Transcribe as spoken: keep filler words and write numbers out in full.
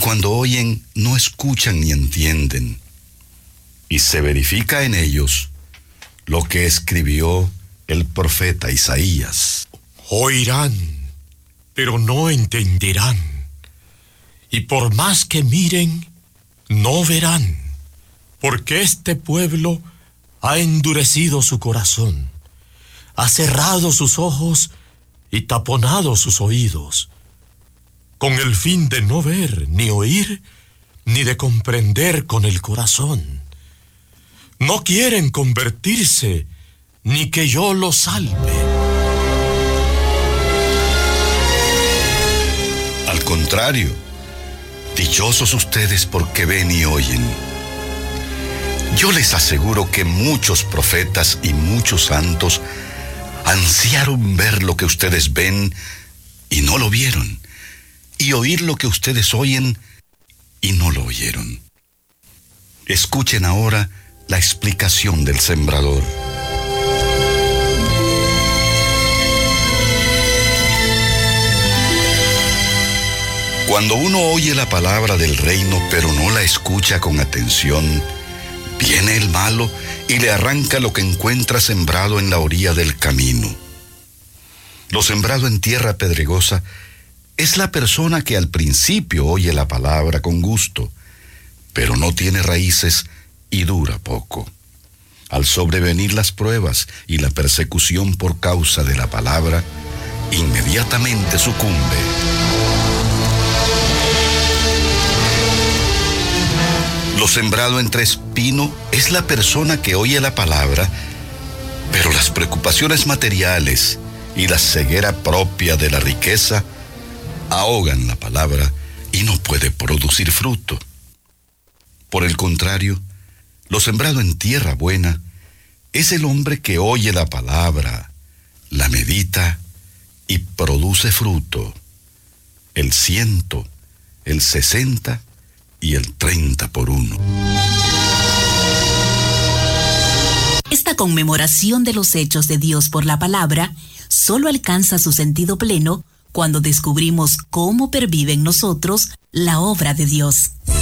cuando oyen no escuchan ni entienden, y se verifica en ellos lo que escribió el profeta Isaías. Oirán, pero no entenderán, y por más que miren, no verán, porque este pueblo ha endurecido su corazón, ha cerrado sus ojos y taponado sus oídos, con el fin de no ver ni oír, ni de comprender con el corazón. No quieren convertirse, ni que yo los salve. Al contrario, dichosos ustedes porque ven y oyen. Yo les aseguro que muchos profetas y muchos santos ansiaron ver lo que ustedes ven y no lo vieron, y oír lo que ustedes oyen y no lo oyeron. Escuchen ahora la explicación del sembrador. Cuando uno oye la palabra del reino pero no la escucha con atención, viene el malo y le arranca lo que encuentra sembrado en la orilla del camino. Lo sembrado en tierra pedregosa es la persona que al principio oye la palabra con gusto, pero no tiene raíces y dura poco. Al sobrevenir las pruebas y la persecución por causa de la palabra, inmediatamente sucumbe. Lo sembrado entre espino es la persona que oye la palabra, pero las preocupaciones materiales y la ceguera propia de la riqueza ahogan la palabra y no puede producir fruto. Por el contrario, lo sembrado en tierra buena es el hombre que oye la palabra, la medita y produce fruto, el ciento, el sesenta y el treinta por uno. Esta conmemoración de los hechos de Dios por la palabra solo alcanza su sentido pleno cuando descubrimos cómo pervive en nosotros la obra de Dios.